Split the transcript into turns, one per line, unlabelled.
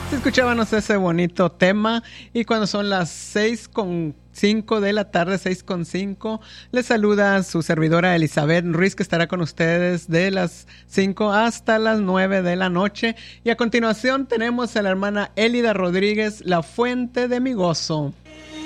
Escuchábamos ese bonito tema y cuando son las 6:05 de la tarde, 6:05, les saluda su servidora Elizabeth Ruiz, que estará con ustedes de las 5 hasta las 9 de la noche. Y a continuación tenemos a la hermana Elida Rodríguez, La Fuente de mi Gozo.